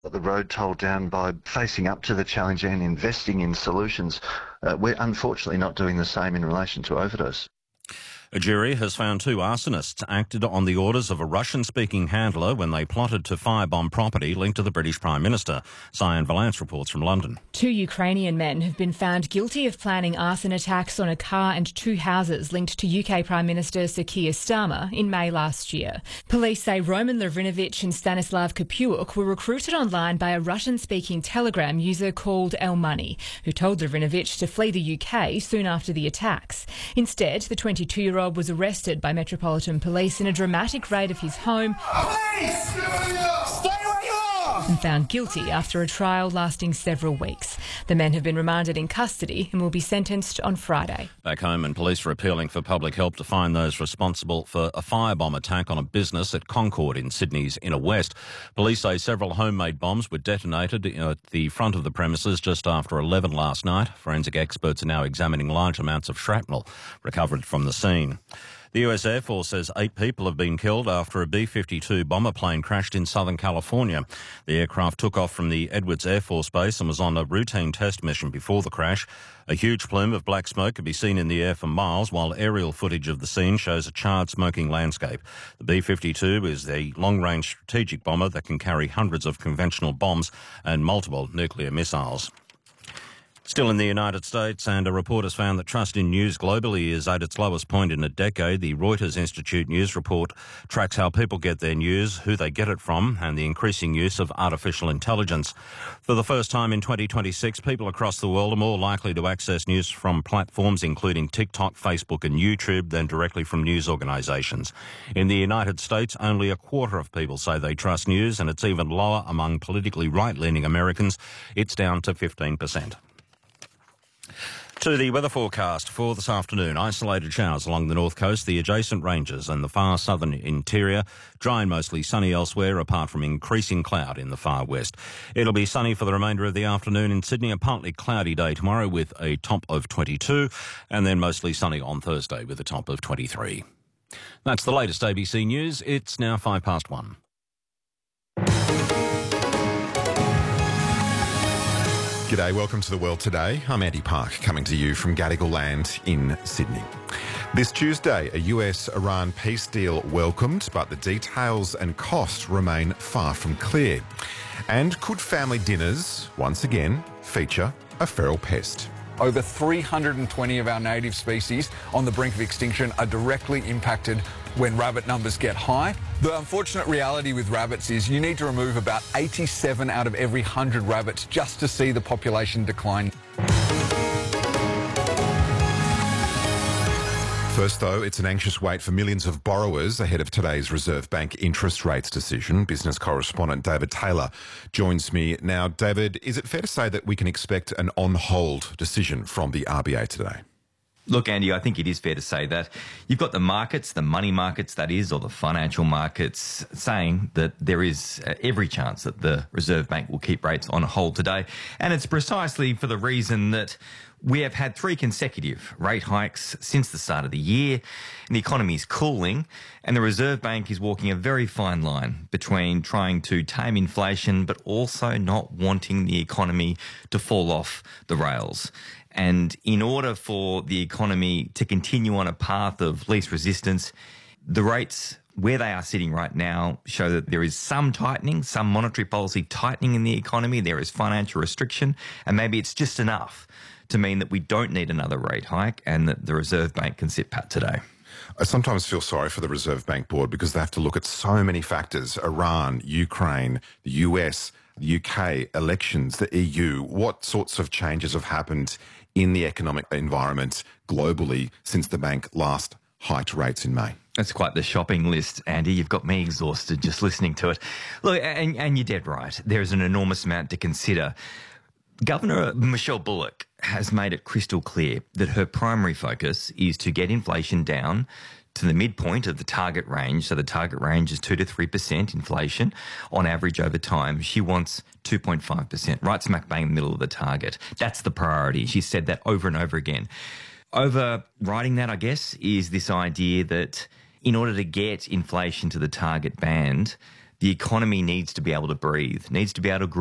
The road told down by facing up to the challenge and investing in solutions. We're unfortunately not doing the same in relation to overdose. A jury has found two arsonists acted on the orders of a Russian-speaking handler when they plotted to firebomb property linked to the British Prime Minister. Cyan Valance reports from London. Two Ukrainian men have been found guilty of planning arson attacks on a car and two houses linked to UK Prime Minister Sir Keir Starmer in May last year. Police say Roman Lavrinovich and Stanislav Kapiuk were recruited online by a Russian-speaking Telegram user called El Money, who told Lavrinovich to flee the UK soon after the attacks. Instead, the 22-year-old was arrested by Metropolitan Police in a dramatic raid of his home. Police! Stay where you are! And found guilty after a trial lasting several weeks. The men have been remanded in custody and will be sentenced on Friday. Back home, and police are appealing for public help to find those responsible for a firebomb attack on a business at Concord in Sydney's inner west. Police say several homemade bombs were detonated at the front of the premises just after 11 last night. Forensic experts are now examining large amounts of shrapnel recovered from the scene. The US Air Force says 8 people have been killed after a B-52 bomber plane crashed in Southern California. The aircraft took off from the Edwards Air Force Base and was on a routine test mission before the crash. A huge plume of black smoke could be seen in the air for miles, while aerial footage of the scene shows a charred smoking landscape. The B-52 is a long-range strategic bomber that can carry hundreds of conventional bombs and multiple nuclear missiles. Still in the United States, and a report has found that trust in news globally is at its lowest point in a decade. The Reuters Institute News Report tracks how people get their news, who they get it from, and the increasing use of artificial intelligence. For the first time in 2026, people across the world are more likely to access news from platforms including TikTok, Facebook and YouTube than directly from news organisations. In the United States, only a quarter of people say they trust news, and it's even lower among politically right-leaning Americans. It's down to 15%. To the weather forecast for this afternoon. Isolated showers along the north coast, the adjacent ranges and the far southern interior. Dry and mostly sunny elsewhere, apart from increasing cloud in the far west. It'll be sunny for the remainder of the afternoon in Sydney. A partly cloudy day tomorrow with a top of 22, and then mostly sunny on Thursday with a top of 23. That's the latest ABC News. It's now 1:05. G'day, welcome to The World Today. I'm Andy Park, coming to you from Gadigal Land in Sydney. This Tuesday, a US-Iran peace deal welcomed, but the details and cost remain far from clear. And could family dinners, once again, feature a feral pest? Over 320 of our native species on the brink of extinction are directly impacted when rabbit numbers get high. The unfortunate reality with rabbits is you need to remove about 87 out of every 100 rabbits just to see the population decline. First, though, it's an anxious wait for millions of borrowers ahead of today's Reserve Bank interest rates decision. Business correspondent David Taylor joins me now. David, is it fair to say that we can expect an on-hold decision from the RBA today? Look, Andy, I think it is fair to say that you've got the markets, the money markets, that is, or the financial markets, saying that there is every chance that the Reserve Bank will keep rates on hold today. And it's precisely for the reason that we have had 3 consecutive rate hikes since the start of the year, and the economy is cooling, and the Reserve Bank is walking a very fine line between trying to tame inflation but also not wanting the economy to fall off the rails. And in order for the economy to continue on a path of least resistance, the rates where they are sitting right now show that there is some tightening, some monetary policy tightening in the economy. There is financial restriction, and maybe it's just enough to mean that we don't need another rate hike and that the Reserve Bank can sit pat today. I sometimes feel sorry for the Reserve Bank Board because they have to look at so many factors: Iran, Ukraine, the US, the UK, elections, the EU. What sorts of changes have happened in the economic environment globally since the bank last hiked rates in May? That's quite the shopping list, Andy. You've got me exhausted just listening to it. Look, and you're dead right. There is an enormous amount to consider. Governor Michelle Bullock has made it crystal clear that her primary focus is to get inflation down to the midpoint of the target range. So the target range is 2 to 3% inflation on average over time. She wants 2.5%, right smack bang in the middle of the target. That's the priority. She said that over and over again. Overriding that, I guess, is this idea that in order to get inflation to the target band, the economy needs to be able to breathe, needs to be able to grow.